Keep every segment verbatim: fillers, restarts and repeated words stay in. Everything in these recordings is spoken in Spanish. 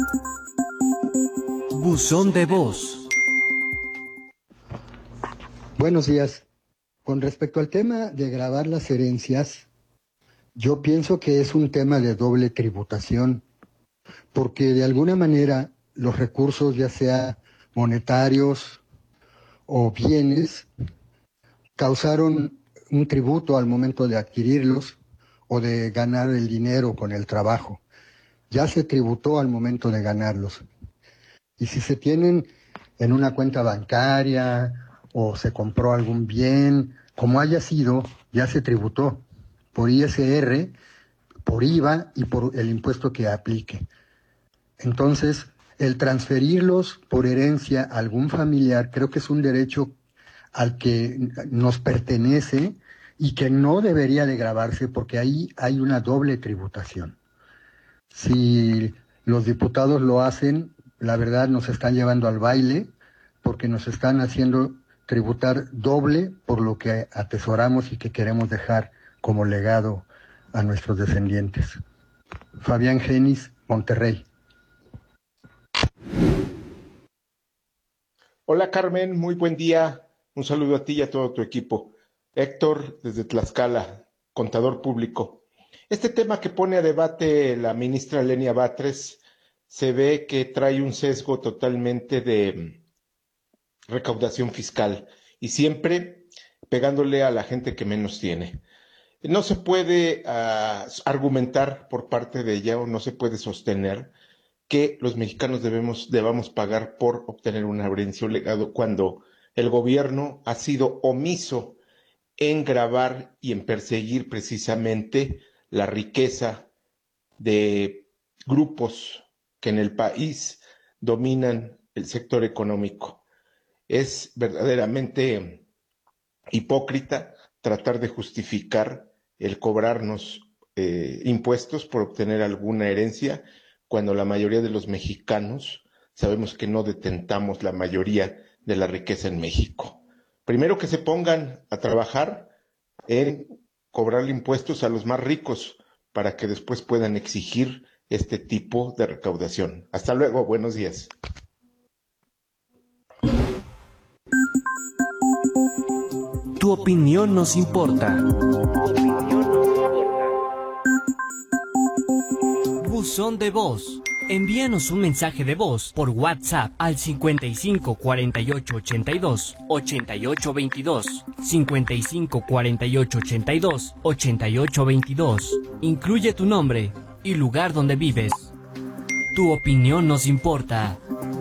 Buzón de voz. Buenos días. Con respecto al tema de gravar las herencias, yo pienso que es un tema de doble tributación, porque de alguna manera los recursos, ya sea monetarios o bienes, causaron un tributo al momento de adquirirlos o de ganar el dinero con el trabajo. Ya se tributó al momento de ganarlos. Y si se tienen en una cuenta bancaria o se compró algún bien, como haya sido, ya se tributó por I S R, por I V A y por el impuesto que aplique. Entonces, el transferirlos por herencia a algún familiar, creo que es un derecho al que nos pertenece y que no debería de gravarse, porque ahí hay una doble tributación. Si los diputados lo hacen, la verdad nos están llevando al baile, porque nos están haciendo tributar doble por lo que atesoramos y que queremos dejar como legado a nuestros descendientes. Fabián Genis, Monterrey. Hola Carmen, muy buen día. Un saludo a ti y a todo tu equipo. Héctor, desde Tlaxcala, contador público. Este tema que pone a debate la ministra Lenia Batres se ve que trae un sesgo totalmente de recaudación fiscal y siempre pegándole a la gente que menos tiene. No se puede uh, argumentar por parte de ella o no se puede sostener que los mexicanos debemos, debamos pagar por obtener una herencia o legado cuando el gobierno ha sido omiso en gravar y en perseguir precisamente la riqueza de grupos que en el país dominan el sector económico. Es verdaderamente hipócrita tratar de justificar el cobrarnos eh, impuestos por obtener alguna herencia cuando la mayoría de los mexicanos sabemos que no detentamos la mayoría de la riqueza en México. Primero que se pongan a trabajar en cobrarle impuestos a los más ricos para que después puedan exigir este tipo de recaudación. Hasta luego, buenos días. Tu opinión nos importa. Buzón de voz. Envíanos un mensaje de voz por WhatsApp al cincuenta y cinco cuarenta y ocho ochenta y dos ochenta y ocho veintidós, cincuenta y cinco cuarenta y ocho ochenta y dos ochenta y ocho veintidós. Incluye tu nombre y lugar donde vives. Tu opinión nos importa.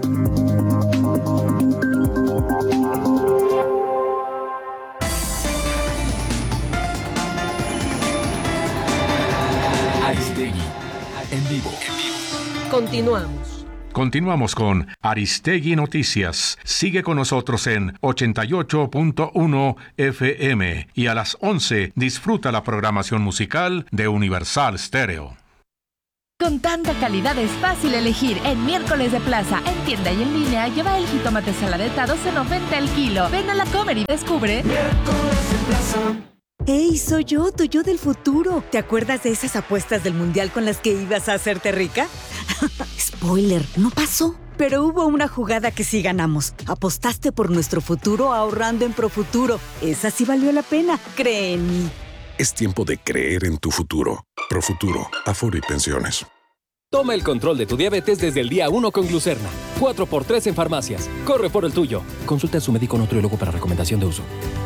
Aristegui, en vivo. Continuamos. Continuamos con Aristegui Noticias. Sigue con nosotros en ochenta y ocho punto uno F M y a las once disfruta la programación musical de Universal Stereo. Con tanta calidad es fácil elegir. En Miércoles de Plaza, en tienda y en línea, lleva el jitomate saladeta doce noventa el kilo. Ven a la Comer y descubre Miércoles de Plaza. ¡Hey, soy yo, tu yo del futuro! ¿Te acuerdas de esas apuestas del Mundial con las que ibas a hacerte rica? Spoiler, no pasó. Pero hubo una jugada que sí ganamos. Apostaste por nuestro futuro ahorrando en Profuturo. Esa sí valió la pena, cree en mí. Es tiempo de creer en tu futuro. Profuturo, Afore y Pensiones. Toma el control de tu diabetes desde el día uno con Glucerna. cuatro por tres en farmacias. Corre por el tuyo. Consulta a su médico nutriólogo para recomendación de uso.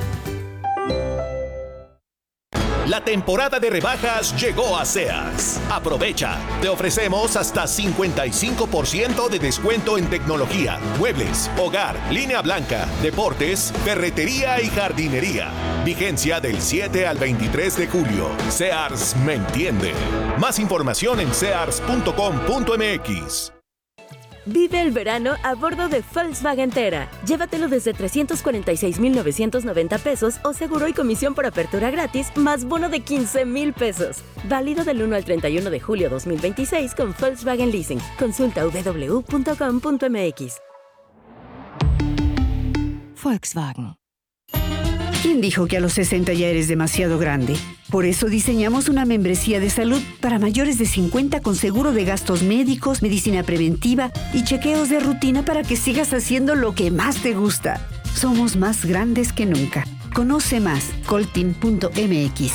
La temporada de rebajas llegó a Sears. Aprovecha. Te ofrecemos hasta cincuenta y cinco por ciento de descuento en tecnología, muebles, hogar, línea blanca, deportes, ferretería y jardinería. Vigencia del siete al veintitrés de julio. Sears me entiende. Más información en sears punto com punto m x. Vive el verano a bordo de Volkswagen Tera. Llévatelo desde trescientos cuarenta y seis mil novecientos noventa pesos o seguro y comisión por apertura gratis más bono de quince mil pesos. Válido del uno al treinta y uno de julio dos mil veintiséis con Volkswagen Leasing. Consulta w w w punto com punto m x. Volkswagen. Y ¿Quién dijo que a los sesenta ya eres demasiado grande? Por eso diseñamos una membresía de salud para mayores de cincuenta con seguro de gastos médicos, medicina preventiva y chequeos de rutina para que sigas haciendo lo que más te gusta. Somos más grandes que nunca. Conoce más, coltin punto m x.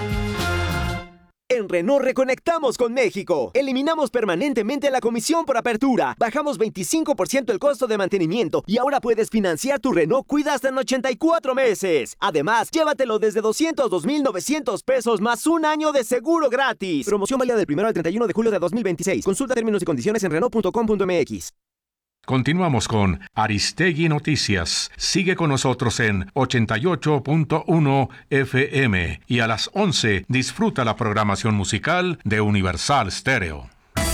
En Renault reconectamos con México. Eliminamos permanentemente la comisión por apertura. Bajamos veinticinco por ciento el costo de mantenimiento y ahora puedes financiar tu Renault Kwida hasta en ochenta y cuatro meses. Además, llévatelo desde doscientos dos mil novecientos pesos más un año de seguro gratis. Promoción válida del primero al treinta y uno de julio de dos mil veintiséis. Consulta términos y condiciones en renault punto com punto m x. Continuamos con Aristegui Noticias. Sigue con nosotros en ochenta y ocho punto uno F M y a las once disfruta la programación musical de Universal Stereo.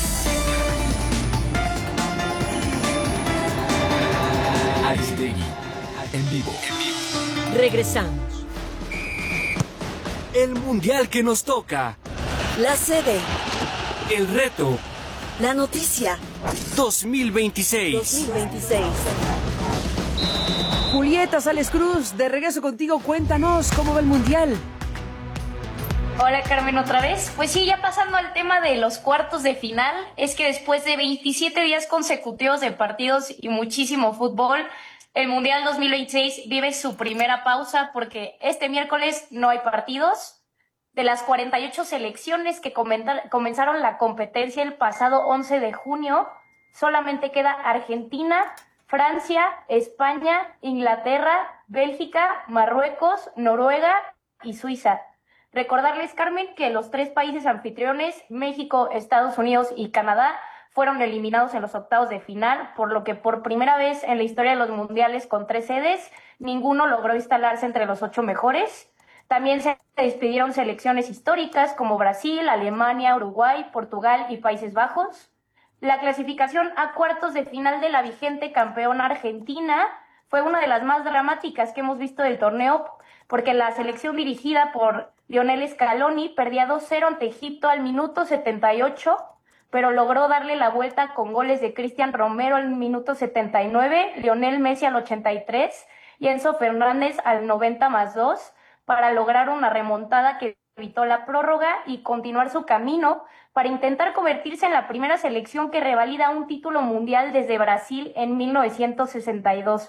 Aristegui, en vivo. Regresamos. El mundial que nos toca. La sede. El reto. La noticia. dos mil veintiséis. dos mil veintiséis. Julieta Sales Cruz, de regreso contigo, cuéntanos cómo va el mundial. Hola Carmen, otra vez. Pues sí, ya pasando al tema de los cuartos de final, es que después de veintisiete días consecutivos de partidos y muchísimo fútbol, el Mundial dos mil veintiséis vive su primera pausa porque este miércoles no hay partidos. De las cuarenta y ocho selecciones que comenzaron la competencia el pasado once de junio, solamente queda Argentina, Francia, España, Inglaterra, Bélgica, Marruecos, Noruega y Suiza. Recordarles, Carmen, que los tres países anfitriones, México, Estados Unidos y Canadá, fueron eliminados en los octavos de final, por lo que por primera vez en la historia de los mundiales con tres sedes, ninguno logró instalarse entre los ocho mejores. También se despidieron selecciones históricas como Brasil, Alemania, Uruguay, Portugal y Países Bajos. La clasificación a cuartos de final de la vigente campeona Argentina fue una de las más dramáticas que hemos visto del torneo, porque la selección dirigida por Lionel Scaloni perdía dos cero ante Egipto al minuto setenta y ocho, pero logró darle la vuelta con goles de Cristian Romero al minuto setenta y nueve, Lionel Messi al ochenta y tres y Enzo Fernández al noventa más dos, para lograr una remontada que evitó la prórroga y continuar su camino para intentar convertirse en la primera selección que revalida un título mundial desde Brasil en mil novecientos sesenta y dos.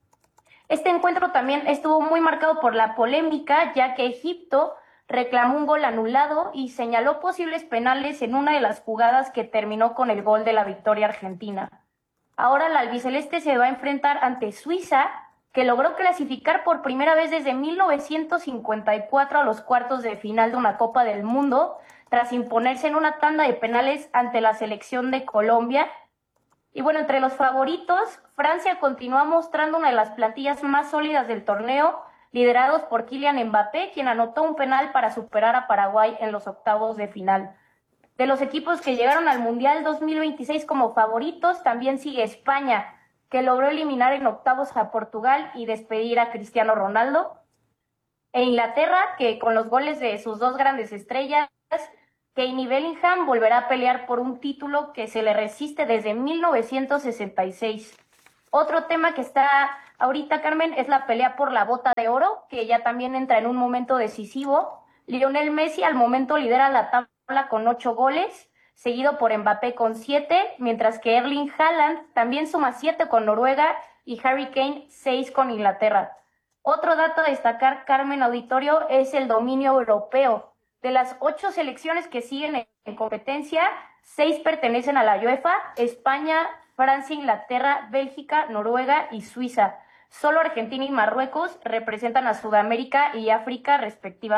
Este encuentro también estuvo muy marcado por la polémica, ya que Egipto reclamó un gol anulado y señaló posibles penales en una de las jugadas que terminó con el gol de la victoria argentina. Ahora la albiceleste se va a enfrentar ante Suiza, que logró clasificar por primera vez desde mil novecientos cincuenta y cuatro a los cuartos de final de una Copa del Mundo, tras imponerse en una tanda de penales ante la selección de Colombia. Y bueno, entre los favoritos, Francia continúa mostrando una de las plantillas más sólidas del torneo, liderados por Kylian Mbappé, quien anotó un penal para superar a Paraguay en los octavos de final. De los equipos que llegaron al Mundial dos mil veintiséis como favoritos, también sigue España, que logró eliminar en octavos a Portugal y despedir a Cristiano Ronaldo. E Inglaterra, que con los goles de sus dos grandes estrellas, Kane y Bellingham, volverá a pelear por un título que se le resiste desde mil novecientos sesenta y seis. Otro tema que está ahorita, Carmen, es la pelea por la bota de oro, que ya también entra en un momento decisivo. Lionel Messi al momento lidera la tabla con ocho goles, seguido por Mbappé con siete, mientras que Erling Haaland también suma siete con Noruega y Harry Kane seis con Inglaterra. Otro dato a destacar, Carmen Auditorio, es el dominio europeo. De las ocho selecciones que siguen en competencia, seis pertenecen a la UEFA: España, Francia, Inglaterra, Bélgica, Noruega y Suiza. Solo Argentina y Marruecos representan a Sudamérica y África respectivamente.